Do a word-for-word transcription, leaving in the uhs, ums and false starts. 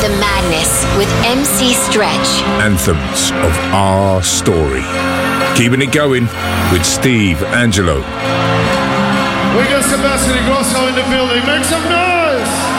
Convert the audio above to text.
the madness with M C Stretch. Anthems of our story. Keeping it going with Steve Angelo. We got Sebastian Ingrosso in the building. Make some noise!